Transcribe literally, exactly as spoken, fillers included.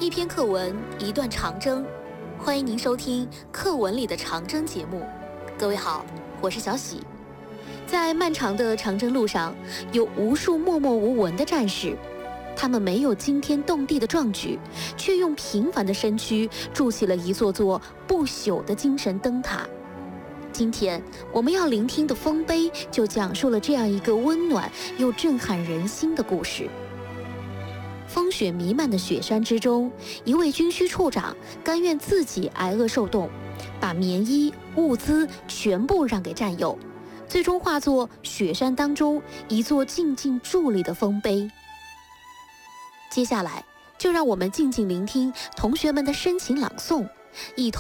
一篇课文，一段长征。欢迎您收听课文里的长征节目。各位好，我是小喜。在漫长的长征路上，有无数默默无闻的战士，他们没有惊天动地的壮举，却用平凡的身躯筑起了一座座不朽的精神灯塔。今天我们要聆听的《丰碑》就讲述了这样一个温暖又震撼人心的故事。风雪弥漫的雪山之中，一位军需处长甘愿自己挨饿受冻，把棉衣物资全部让给战友，最终化作雪山当中一座静静伫立的丰碑。接下来就让我们静静聆听同学们的深情朗诵，一同